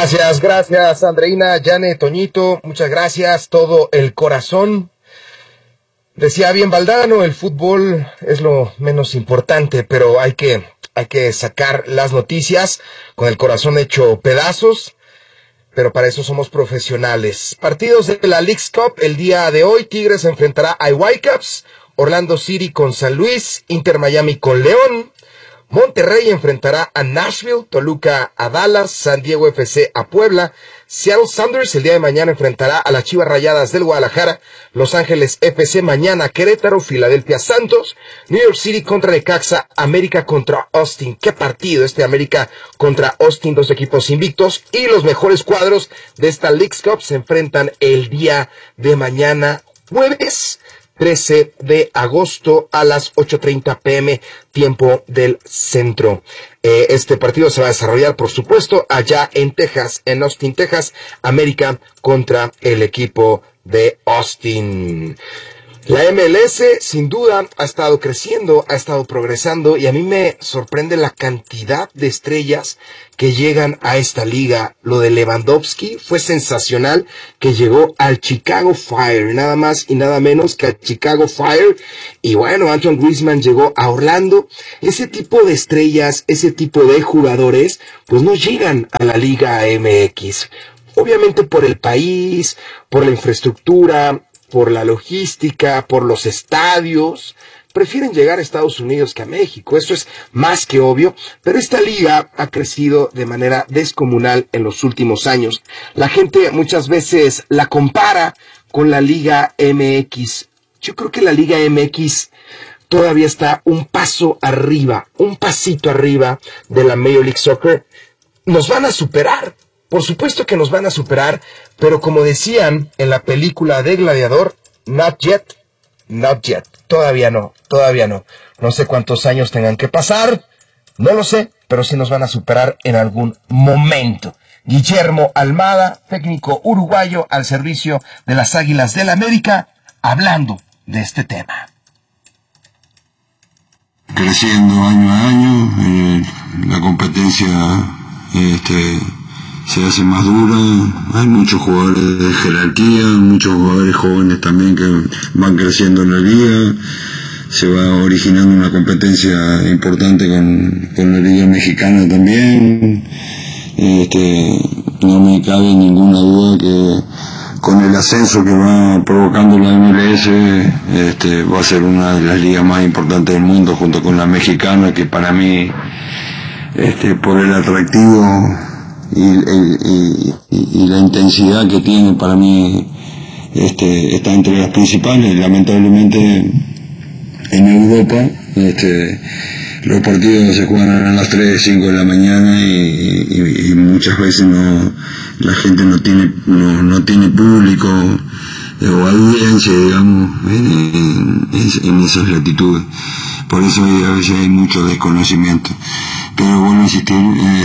Gracias, Andreina, Yane, Toñito, muchas gracias, todo el corazón. Decía bien Valdano, el fútbol es lo menos importante, pero hay que sacar las noticias con el corazón hecho pedazos, pero para eso somos profesionales. Partidos de la Leagues Cup el día de hoy: Tigres enfrentará a Whitecaps, Orlando City con San Luis, Inter Miami con León, Monterrey enfrentará a Nashville, Toluca a Dallas, San Diego FC a Puebla, Seattle Sounders el día de mañana enfrentará a las Chivas Rayadas del Guadalajara, Los Ángeles FC mañana Querétaro, Filadelfia Santos, New York City contra Necaxa, América contra Austin. ¡Qué partido este América contra Austin! Dos equipos invictos, y los mejores cuadros de esta Leagues Cup se enfrentan el día de mañana, jueves 13 de agosto a las 8:30 p.m. tiempo del centro. Este partido se va a desarrollar, por supuesto, allá en Texas, en Austin, Texas, América contra el equipo de Austin. La MLS, sin duda, ha estado creciendo, ha estado progresando, y a mí me sorprende la cantidad de estrellas que llegan a esta liga. Lo de Lewandowski fue sensacional, que llegó al Chicago Fire, nada más y nada menos que al Chicago Fire. Y bueno, Antoine Griezmann llegó a Orlando. Ese tipo de estrellas, ese tipo de jugadores, pues no llegan a la Liga MX. Obviamente por el país, por la infraestructura, por la logística, por los estadios, prefieren llegar a Estados Unidos que a México. Eso es más que obvio, pero esta liga ha crecido de manera descomunal en los últimos años. La gente muchas veces la compara con la Liga MX. Yo creo que la Liga MX todavía está un paso arriba, un pasito arriba de la Major League Soccer. Nos van a superar. Por supuesto que nos van a superar, pero como decían en la película de Gladiador, not yet, not yet. Todavía no. No sé cuántos años tengan que pasar, no lo sé, pero sí nos van a superar en algún momento. Guillermo Almada, técnico uruguayo al servicio de las Águilas del América, hablando de este tema. Creciendo año a año, la competencia se hace más dura, hay muchos jugadores de jerarquía, muchos jugadores jóvenes también que van creciendo en la liga, se va originando una competencia importante con la liga mexicana también. No me cabe ninguna duda que con el ascenso que va provocando la MLS, va a ser una de las ligas más importantes del mundo, junto con la mexicana, que para mí, por el atractivo y la intensidad que tiene, para mí está entre las principales. Lamentablemente en Europa los partidos se juegan a las 3, 5 de la mañana y muchas veces la gente no tiene público o audiencia, digamos, en esas latitudes. Por eso a veces hay mucho desconocimiento, pero vuelvo a insistir,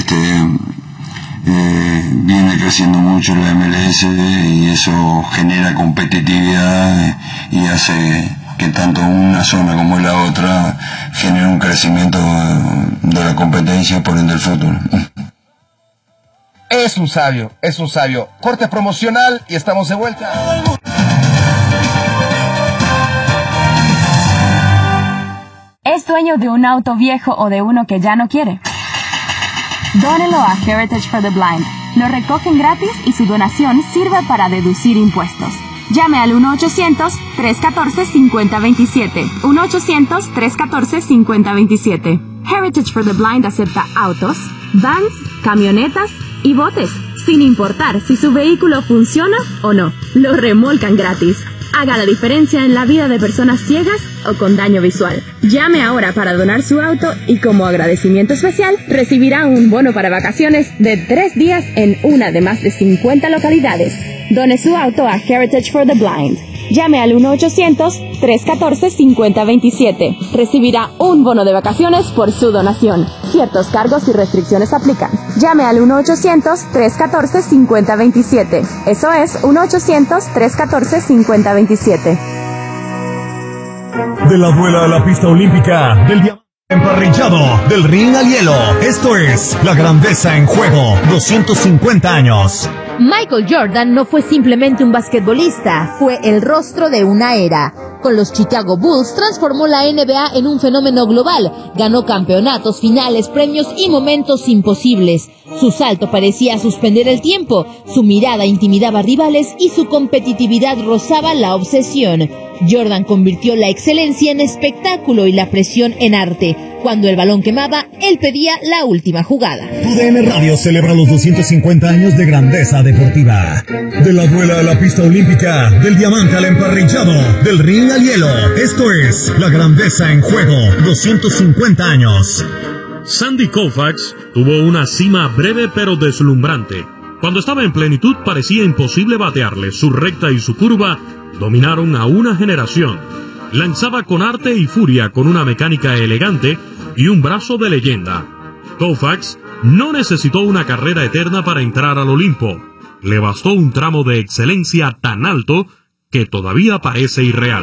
viene creciendo mucho la MLS y eso genera competitividad y hace que tanto una zona como la otra genere un crecimiento de la competencia, por ende el fútbol. Es un sabio. Corte promocional y estamos de vuelta. ¿Es dueño de un auto viejo o de uno que ya no quiere? Dónelo a Heritage for the Blind. Lo recogen gratis y su donación sirve para deducir impuestos. Llame al 1-800-314-5027. 1-800-314-5027. Heritage for the Blind acepta autos, vans, camionetas y botes, sin importar si su vehículo funciona o no. Lo remolcan gratis. Haga la diferencia en la vida de personas ciegas o con daño visual. Llame ahora para donar su auto y como agradecimiento especial recibirá un bono para vacaciones de 3 días en una de más de 50 localidades. Done su auto a Heritage for the Blind. Llame al 1-800-314-5027. Recibirá un bono de vacaciones por su donación. Ciertos cargos y restricciones aplican. Llame al 1-800-314-5027. Eso es 1-800-314-5027. De la duela a la pista olímpica del Emparrillado del ring al hielo. Esto es La Grandeza en Juego. 250 años. Michael Jordan no fue simplemente un basquetbolista, fue el rostro de una era. Con los Chicago Bulls transformó la NBA en un fenómeno global, ganó campeonatos, finales, premios y momentos imposibles. Su salto parecía suspender el tiempo, su mirada intimidaba rivales y su competitividad rozaba la obsesión. Jordan convirtió la excelencia en espectáculo y la presión en arte. Cuando el balón quemaba, él pedía la última jugada. TUDN Radio celebra los 250 años de grandeza deportiva. De la duela a la pista olímpica, del diamante al emparrillado, del ring al hielo. Esto es La Grandeza en Juego. 250 años. Sandy Koufax tuvo una cima breve pero deslumbrante. Cuando estaba en plenitud parecía imposible batearle. Su recta y su curva dominaron a una generación. Lanzaba con arte y furia, con una mecánica elegante y un brazo de leyenda. Koufax no necesitó una carrera eterna para entrar al Olimpo. Le bastó un tramo de excelencia tan alto que todavía parece irreal.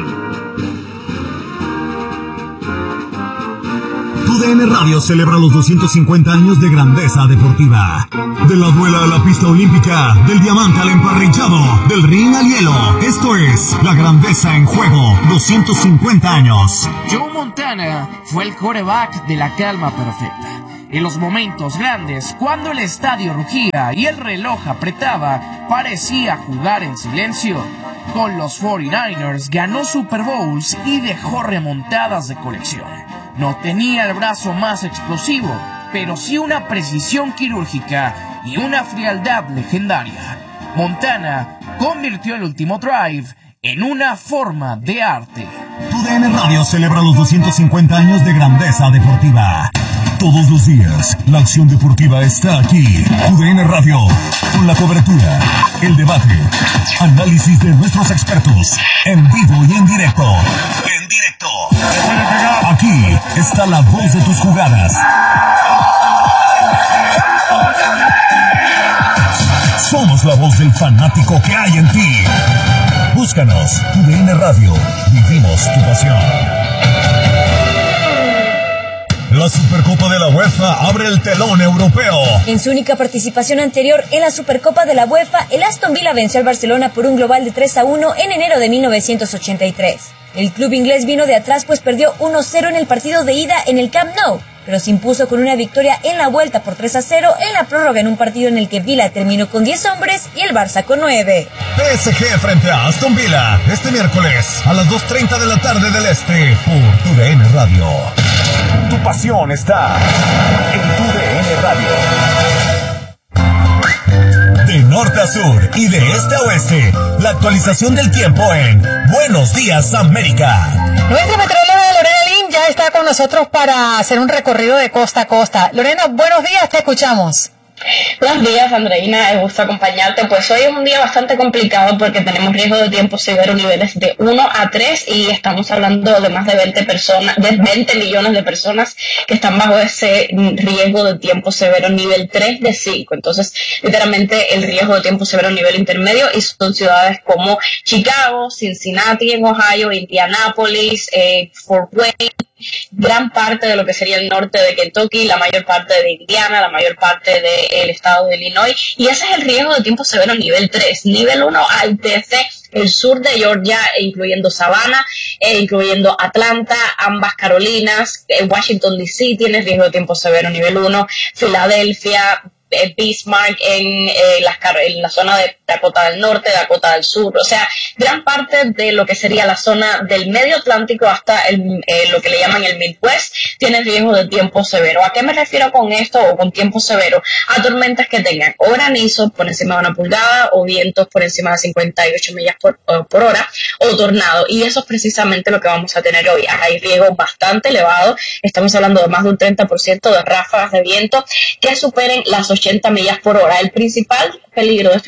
TUDN Radio celebra los 250 años de grandeza deportiva. De la duela a la pista olímpica, del diamante al emparrillado, del ring al hielo. Esto es La Grandeza en Juego. 250 años. Joe Montana fue el quarterback de la calma perfecta. En los momentos grandes, cuando el estadio rugía y el reloj apretaba, parecía jugar en silencio. Con los 49ers ganó Super Bowls y dejó remontadas de colección. No tenía el brazo más explosivo, pero sí una precisión quirúrgica y una frialdad legendaria. Montana convirtió el último drive en una forma de arte. TUDN Radio celebra los 250 años de grandeza deportiva. Todos los días, la acción deportiva está aquí. TUDN Radio, con la cobertura, el debate, análisis de nuestros expertos, en vivo y en directo. En directo. Aquí está la voz de tus jugadas. Somos la voz del fanático que hay en ti. Búscanos, TUDN Radio. Vivimos tu pasión. La Supercopa de la UEFA abre el telón europeo. En su única participación anterior en la Supercopa de la UEFA, el Aston Villa venció al Barcelona por un global de 3-1 en enero de 1983. El club inglés vino de atrás pues perdió 1-0 en el partido de ida en el Camp Nou, pero se impuso con una victoria en la vuelta por 3-0 en la prórroga en un partido en el que Villa terminó con 10 hombres y el Barça con 9. PSG frente a Aston Villa este miércoles a las 2:30 de la tarde del Este por TUDN Radio. Tu pasión está en TUDN Radio. De norte a sur y de este a oeste, la actualización del tiempo en Buenos Días América. Nuestra meteoróloga Lorena Lin ya está con nosotros para hacer un recorrido de costa a costa. Lorena, buenos días, te escuchamos. Buenos días, Andreina, es gusto acompañarte. Pues hoy es un día bastante complicado porque tenemos riesgo de tiempo severo niveles de 1 a 3 y estamos hablando de más de 20 millones de personas que están bajo ese riesgo de tiempo severo nivel 3 de 5. Entonces, literalmente el riesgo de tiempo severo nivel intermedio, y son ciudades como Chicago, Cincinnati en Ohio, Indianápolis, Fort Wayne, gran parte de lo que sería el norte de Kentucky, la mayor parte de Indiana, la mayor parte del estado de Illinois, y ese es el riesgo de tiempo severo nivel 3. Nivel 1 al desde el sur de Georgia, incluyendo Savannah, incluyendo Atlanta, ambas Carolinas, Washington DC tiene riesgo de tiempo severo nivel 1, Filadelfia, Bismarck en la zona de Dakota del Norte, Dakota del Sur, o sea, gran parte de lo que sería la zona del medio Atlántico hasta lo que le llaman el Midwest tiene riesgo de tiempo severo. ¿A qué me refiero con esto o con tiempo severo? A tormentas que tengan o granizo por encima de 1 pulgada o vientos por encima de 58 millas por hora o tornado, y eso es precisamente lo que vamos a tener hoy. Hay riesgo bastante elevado, estamos hablando de más de un 30% de ráfagas de viento que superen las 80 millas por hora. El principal peligro de estas tormentas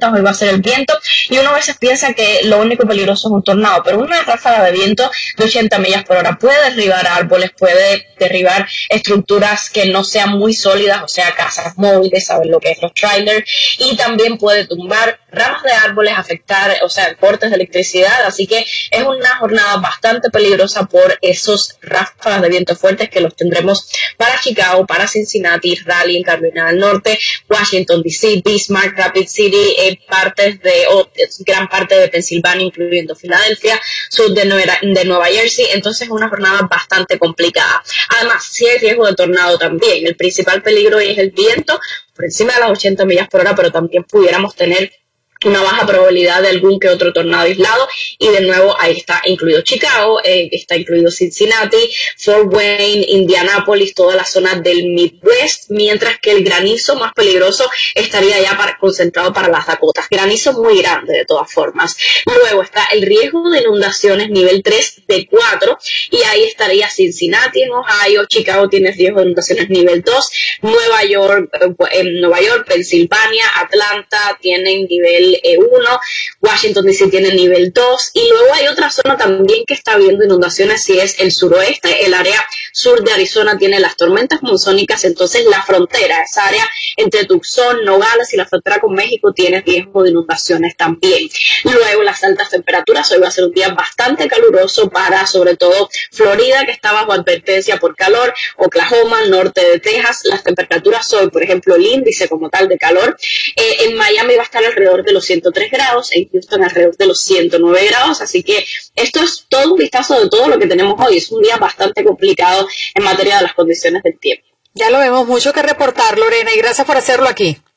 tornados hoy va a ser el viento, y uno a veces piensa que lo único peligroso es un tornado, pero una ráfaga de viento de 80 millas por hora puede derribar árboles, puede derribar estructuras que no sean muy sólidas, o sea, casas móviles, saben lo que es los trailers, y también puede tumbar ramas de árboles, afectar, o sea, cortes de electricidad, así que es una jornada bastante peligrosa por esos ráfagas de viento fuertes que los tendremos para Chicago, para Cincinnati, Raleigh en Carolina del Norte, Washington DC, Bismarck, Rapid City, gran parte de Pensilvania, incluyendo Filadelfia, sur de Nueva Jersey. Entonces es una jornada bastante complicada. Además, sí hay riesgo de tornado también. El principal peligro es el viento por encima de las 80 millas por hora, pero también pudiéramos tener una baja probabilidad de algún que otro tornado aislado, y de nuevo ahí está incluido Chicago, está incluido Cincinnati, Fort Wayne, Indianapolis, toda la zona del Midwest, mientras que el granizo más peligroso estaría ya concentrado para las Dakotas, granizo muy grande de todas formas. Luego está el riesgo de inundaciones nivel 3 de 4, y ahí estaría Cincinnati en Ohio, Chicago tiene riesgo de inundaciones nivel 2, Nueva York, Pensilvania, Atlanta tienen nivel 1, Washington DC tiene nivel 2, y luego hay otra zona también que está viendo inundaciones, y es el suroeste. El área sur de Arizona tiene las tormentas monzónicas, entonces la frontera, esa área entre Tucson, Nogales y la frontera con México tiene riesgo de inundaciones también. Luego las altas temperaturas, hoy va a ser un día bastante caluroso para sobre todo Florida, que está bajo advertencia por calor, Oklahoma, norte de Texas, las temperaturas hoy, por ejemplo, el índice como tal de calor, en Miami va a estar alrededor de los 103 grados, en Houston alrededor de los 109 grados, así que esto es todo un vistazo de todo lo que tenemos hoy. Es un día bastante complicado en materia de las condiciones del tiempo. Ya lo vemos, mucho que reportar, Lorena, y gracias por hacerlo aquí.